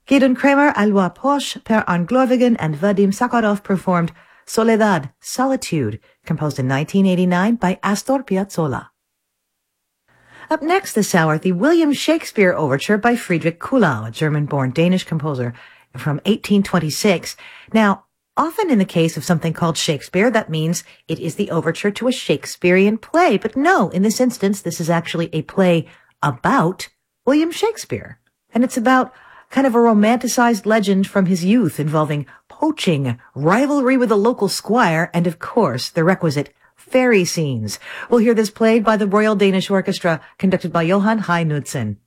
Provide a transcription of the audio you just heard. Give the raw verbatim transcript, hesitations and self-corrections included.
Gidon Kremer, Alois Posch, Per Arne Glorvigen, and Vadim Sakharov performed Soledad, Solitude, composed in nineteen eighty-nine by Astor Piazzolla. Up next this hour, the William Shakespeare Overture by Friedrich Kuhlau, a German-born Danish composer from eighteen twenty-six. Now, often in the case of something called Shakespeare, that means it is the overture to a Shakespearean play. But no, in this instance, this is actually a play about William Shakespeare. And it's about kind of a romanticized legend from his youth involving poaching, rivalry with a local squire, and of course, the requisite fairy scenes. We'll hear this played by the Royal Danish Orchestra, conducted by Johan Hai Knudsen.